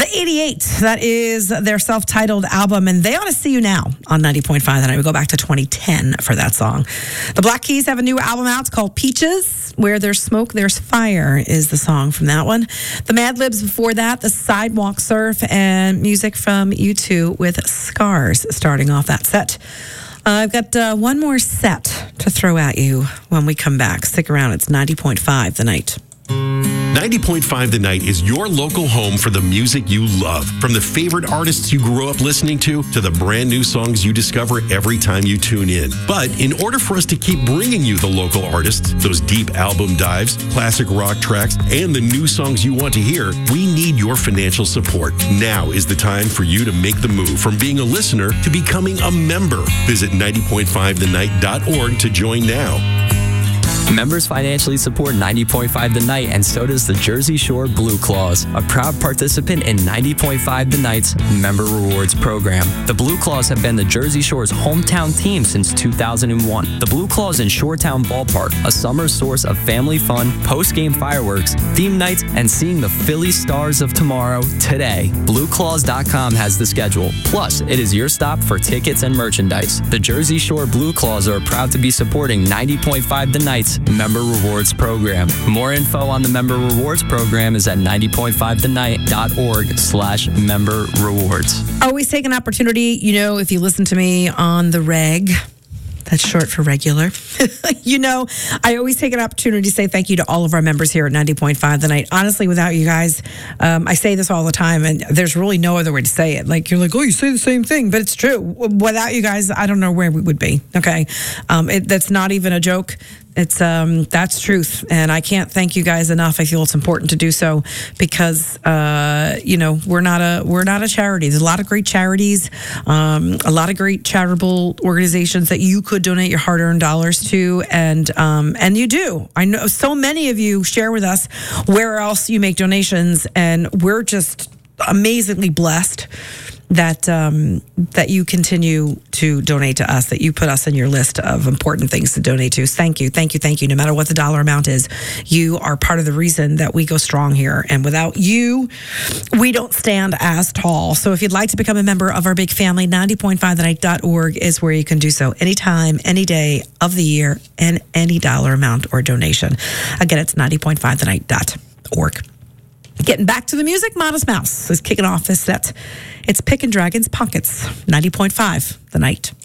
The 88, that is their self-titled album, and They Ought to See You Now on 90.5. Then I would go back to 2010 for that song. The Black Keys have a new album out. It's called Peaches. Where There's Smoke, There's Fire is the song from that one. The Mad Libs before that, The Sidewalk Surf, and music from U2 with Scars starting off that set. I've got one more set to throw at you when we come back. Stick around. It's 90.5 The Night. 90.5 The Night is your local home for the music you love. From the favorite artists you grew up listening to the brand new songs you discover every time you tune in. But in order for us to keep bringing you the local artists, those deep album dives, classic rock tracks, and the new songs you want to hear, we need your financial support. Now is the time for you to make the move from being a listener to becoming a member. Visit 90.5thenight.org to join now. Members financially support 90.5 The Night, and so does the Jersey Shore Blue Claws, a proud participant in 90.5 The Night's Member Rewards program. The Blue Claws have been the Jersey Shore's hometown team since 2001. The Blue Claws in Shoretown Ballpark, a summer source of family fun, post-game fireworks, theme nights, and seeing the Philly Stars of tomorrow today. BlueClaws.com has the schedule. Plus, it is your stop for tickets and merchandise. The Jersey Shore Blue Claws are proud to be supporting 90.5 The Night's Member Rewards program. More info on the Member Rewards program is at 90.5thenight.org/member rewards. Always take an opportunity, if you listen to me on the reg, that's short for regular. I always take an opportunity to say thank you to all of our members here at 90.5 The Night. Honestly, without you guys, I say this all the time, and there's really no other way to say it. Like, you're like, oh, you say the same thing, but it's true. Without you guys, I don't know where we would be, okay? That's not even a joke. It's that's truth, and I can't thank you guys enough. I feel it's important to do so because we're not a charity. There's a lot of great charities, a lot of great charitable organizations that you could donate your hard-earned dollars to, and you do. I know so many of you share with us where else you make donations, and we're just amazingly blessed that you continue to donate to us, that you put us in your list of important things to donate to. Thank you. No matter what the dollar amount is, you are part of the reason that we go strong here. And without you, we don't stand as tall. So if you'd like to become a member of our big family, 90.5thenight.org is where you can do so anytime, any day of the year, and any dollar amount or donation. Again, it's 90.5thenight.org. Getting back to the music, Modest Mouse is kicking off this set. It's Pickin' Dragon's Pockets, 90.5 The Night.